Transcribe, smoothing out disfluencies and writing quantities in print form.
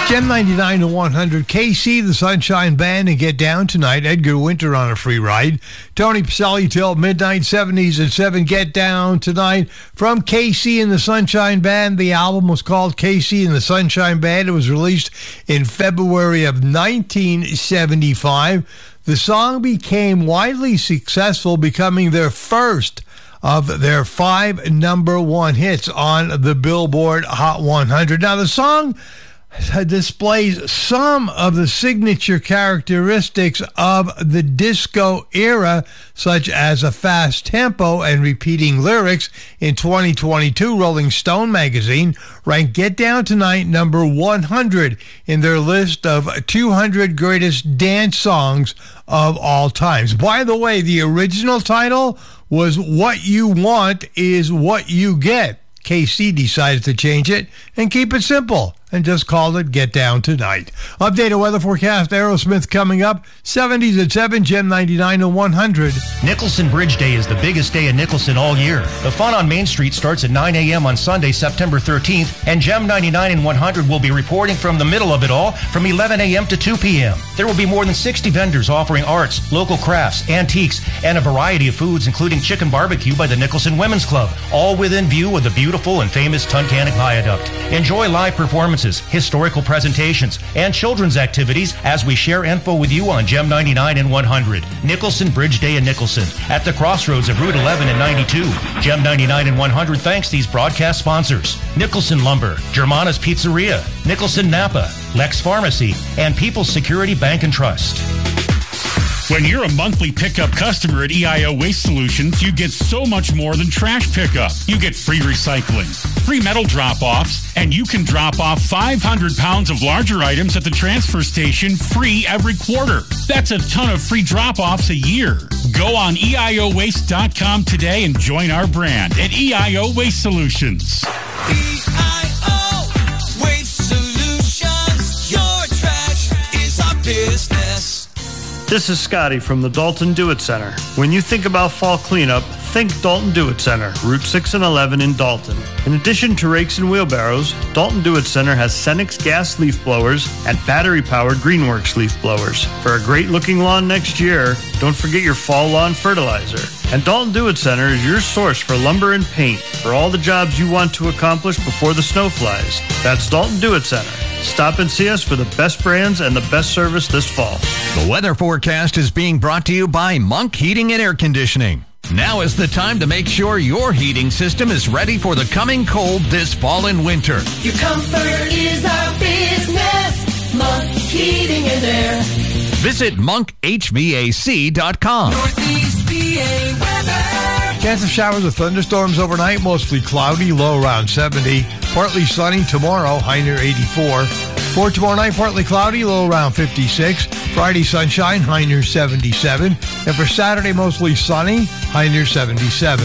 Gem 99 to 100, KC, the Sunshine Band, and Get Down Tonight. Edgar Winter on a free ride. Tony Pacelli till midnight, 70s at 7, Get Down Tonight. From KC and the Sunshine Band, the album was called KC and the Sunshine Band. It was released in February of 1975. The song became widely successful, becoming their first of their 5 number 1 hits on the Billboard Hot 100. Now, the song displays some of the signature characteristics of the disco era, such as a fast tempo and repeating lyrics. In 2022, Rolling Stone magazine ranked Get Down Tonight number 100 in their list of 200 greatest dance songs of all times. By the way, the original title was What You Want Is What You Get. KC decided to change it and keep it simple and just called it Get Down Tonight. Updated weather forecast, Aerosmith coming up, 70s at 7, Gem 99 to 100. Nicholson Bridge Day is the biggest day in Nicholson all year. The fun on Main Street starts at 9 a.m. on Sunday, September 13th, and Gem 99 and 100 will be reporting from the middle of it all from 11 a.m. to 2 p.m. There will be more than 60 vendors offering arts, local crafts, antiques, and a variety of foods, including chicken barbecue by the Nicholson Women's Club, all within view of the beautiful and famous Tunkhannock Viaduct. Enjoy live performances, historical presentations, and children's activities as we share info with you on Gem 99 and 100. Nicholson Bridge Day in Nicholson at the crossroads of Route 11 and 92. Gem 99 and 100 thanks these broadcast sponsors: Nicholson Lumber, Germana's Pizzeria, Nicholson Napa, Lex Pharmacy, and People's Security Bank and Trust. When you're a monthly pickup customer at EIO Waste Solutions, you get so much more than trash pickup. You get free recycling, free metal drop-offs, and you can drop off 500 pounds of larger items at the transfer station free every quarter. That's a ton of free drop-offs a year. Go on EIOWaste.com today and join our brand at EIO Waste Solutions. EIO Waste Solutions, your trash is our business. This is Scotty from the Dalton Do-It Center. When you think about fall cleanup, think Dalton Do-It Center, Route 6 and 11 in Dalton. In addition to rakes and wheelbarrows, Dalton Do-It Center has Cenex gas leaf blowers and battery-powered Greenworks leaf blowers. For a great-looking lawn next year, don't forget your fall lawn fertilizer. And Dalton Do-It Center is your source for lumber and paint for all the jobs you want to accomplish before the snow flies. That's Dalton Do-It Center. Stop and see us for the best brands and the best service this fall. The weather forecast is being brought to you by Monk Heating and Air Conditioning. Now is the time to make sure your heating system is ready for the coming cold this fall and winter. Your comfort is our business. Monk Heating and Air. Visit monkhvac.com. Northeast PA weather. Chance of showers or thunderstorms overnight, mostly cloudy, low around 70. Partly sunny tomorrow, high near 84. For tomorrow night, partly cloudy, low around 56. Friday, sunshine, high near 77. And for Saturday, mostly sunny, high near 77.